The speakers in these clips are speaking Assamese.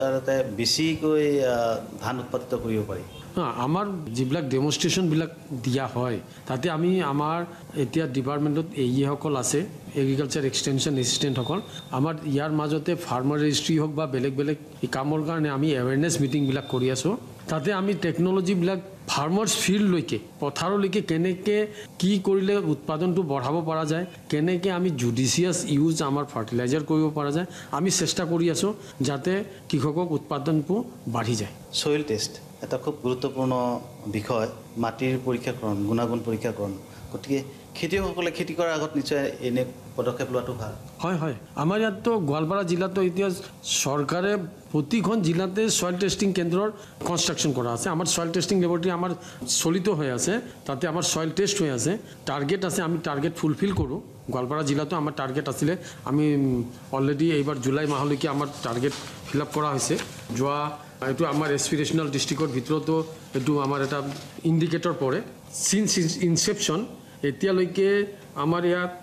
তাতে বেছিকৈ ধান উৎপাদিত কৰিব পাৰি। আমাৰ যিবিলাক ডেমনষ্ট্ৰেশ্যনবিলাক দিয়া হয় তাতে আমি আমাৰ এতিয়া ডিপাৰ্টমেণ্টত এইসকল আছে এগ্ৰিকালচাৰ এক্সটেনশ্যন এছিষ্টেণ্টসকল আমাৰ ইয়াৰ মাজতে ফাৰ্মাৰ ৰেজিষ্ট্ৰি হওক বা বেলেগ বেলেগ কামৰ কাৰণে আমি এৱেৰনেছ মিটিংবিলাক কৰি আছোঁ। তাতে আমি টেকন'লজিবিলাক ফাৰ্মাৰ্ছ ফিল্ডলৈকে পথাৰলৈকে কেনেকৈ কি কৰিলে উৎপাদনটো বঢ়াব পৰা যায়, কেনেকৈ আমি জুডিচিয়াছ ইউজ আমাৰ ফাৰ্টিলাইজাৰ কৰিব পৰা যায়, আমি চেষ্টা কৰি আছোঁ যাতে কৃষকক উৎপাদনটো বাঢ়ি যায়। ছইল টেষ্ট এটা খুব গুৰুত্বপূৰ্ণ বিষয়, মাটিৰ পৰীক্ষাকৰণ, গুণাগুণ পৰীক্ষাকৰণ। গতিকে খেতিয়কসকলে খেতি কৰাৰ আগত নিশ্চয় এনে পদক্ষেপ লোৱাটো ভাল। হয় হয়, আমাৰ ইয়াততো গোৱালপাৰা জিলাতো এতিয়া চৰকাৰে প্ৰতিখন জিলাতে ছইল টেষ্টিং কেন্দ্ৰৰ কনষ্ট্ৰাকশ্যন কৰা আছে। আমাৰ ছইল টেষ্টিং লেবৰেটৰী আমাৰ চলিত হৈ আছে, তাতে আমাৰ ছইল টেষ্ট হৈ আছে, টাৰ্গেট আছে, আমি টাৰ্গেট ফুলফিল কৰোঁ। গোৱালপাৰা জিলাতো আমাৰ টাৰ্গেট আছিলে, আমি অলৰেডি এইবাৰ জুলাই মাহলৈকে আমাৰ টাৰ্গেট ফিল আপ কৰা হৈছে। যোৱা এইটো আমাৰ এছপিৰেশ্যনেল ডিষ্ট্ৰিক্টৰ ভিতৰতো এইটো আমাৰ এটা ইণ্ডিকেটৰ পৰে। চিন্স ইনচেপশ্যন এতিয়ালৈকে আমাৰ ইয়াত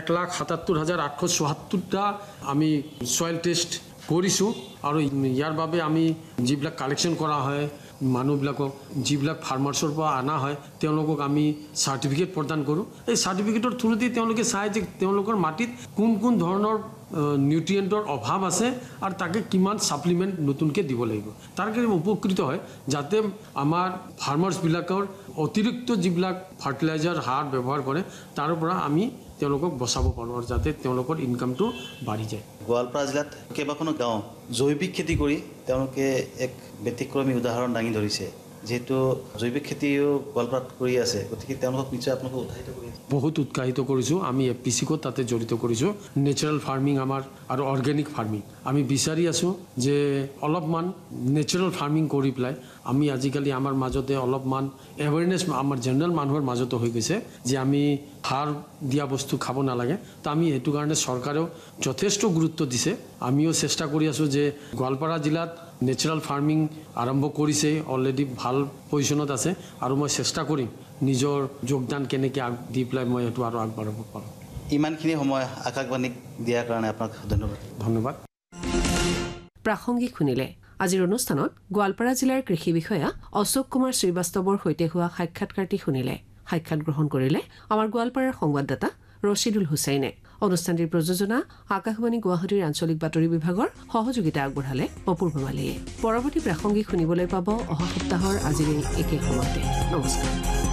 1,77,874টা আমি ছইল টেষ্ট কৰিছোঁ আৰু ইয়াৰ বাবে আমি যিবিলাক কালেকশ্যন কৰা হয় মানুহবিলাকক, যিবিলাক ফাৰ্মাৰ্ছৰ পৰা অনা হয় তেওঁলোকক আমি চাৰ্টিফিকেট প্ৰদান কৰোঁ। এই চাৰ্টিফিকেটৰ থ্ৰুদি তেওঁলোকে চায় যে তেওঁলোকৰ মাটিত কোন কোন ধৰণৰ নিউট্ৰিয়েণ্টৰ অভাৱ আছে আৰু তাকে কিমান ছাপ্লিমেণ্ট নতুনকৈ দিব লাগিব। তাৰ কাৰণে উপকৃত হয় যাতে আমাৰ ফাৰ্মাৰ্ছবিলাকৰ অতিৰিক্ত যিবিলাক ফাৰ্টিলাইজাৰ সাৰ ব্যৱহাৰ কৰে তাৰ পৰা আমি তেওঁলোকক বচাব পাৰোঁ আৰু যাতে তেওঁলোকৰ ইনকামটো বাঢ়ি যায়। গোৱালপাৰা জিলাত কেইবাখনো গাঁও জৈৱিক খেতি কৰি তেওঁলোকে এক ব্যতিক্ৰমী উদাহৰণ দাঙি ধৰিছে। যিহেতু জৈৱিক খেতিও গোৱালপাৰাত কৰি আছে, গতিকে তেওঁলোকক নিশ্চয় আপোনালোকে উৎসাহিত কৰি আছে। বহুত উৎসাহিত কৰিছোঁ, আমি এপিচিকো তাতে জড়িত কৰিছোঁ। নেচাৰেল ফাৰ্মিং আমাৰ আৰু অৰ্গেনিক ফাৰ্মিং আমি বিচাৰি আছোঁ যে অলপমান নেচাৰেল ফাৰ্মিং কৰি পেলাই আমি আজিকালি আমাৰ মাজতে অলপমান এৱেৰনেছ আমাৰ জেনেৰেল মানুহৰ মাজতো হৈ গৈছে যে আমি সাৰ দিয়া বস্তু খাব নালাগে। তো আমি সেইটো কাৰণে চৰকাৰেও যথেষ্ট গুৰুত্ব দিছে। আমিও চেষ্টা কৰি আছোঁ যে গোৱালপাৰা জিলাত নেচাৰেল ফাৰ্মিং আৰম্ভ কৰিছে, অলৰেডি ভাল পজিশ্যনত আছে আৰু মই চেষ্টা কৰিম নিজৰ যোগদান কেনেকৈ দি পেলাই মই সেইটো আৰু আগবাঢ়াব পাৰোঁ। ইমানখিনি সময় আকাশবাণীক দিয়াৰ কাৰণে আপোনাক ধন্যবাদ। ধন্যবাদ। প্ৰাসংগিক শুনিলে। আজিৰ অনুষ্ঠানত গোৱালপাৰা জিলাৰ কৃষি বিষয়া অশোক কুমাৰ শ্ৰীবাস্তৱৰ সৈতে হোৱা সাক্ষাৎকাৰটি শুনিলে। সাক্ষাৎ গ্ৰহণ কৰিলে আমাৰ গোৱালপাৰাৰ সংবাদদাতা ৰছিদুল হুছেইনে। অনুষ্ঠানটিৰ প্ৰযোজনা আকাশবাণী গুৱাহাটীৰ আঞ্চলিক বাতৰি বিভাগৰ সহযোগিতা আগবঢ়ালে অপূৰ্ব মালিয়ে। পৰৱৰ্তী প্ৰাসংগিক শুনিবলৈ পাব অহা সপ্তাহৰ আজিৰ এই একে সময়তে। নমস্কাৰ।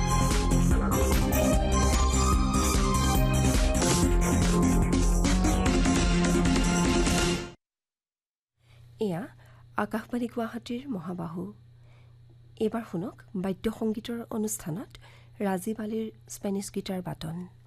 এয়া আকাশবাণী গুৱাহাটীৰ মহাবাহু। এইবাৰ শুনক বাদ্য সংগীতৰ অনুষ্ঠানত ৰাজীৱ আলীৰ স্পেনিছ গীটাৰ বাটন।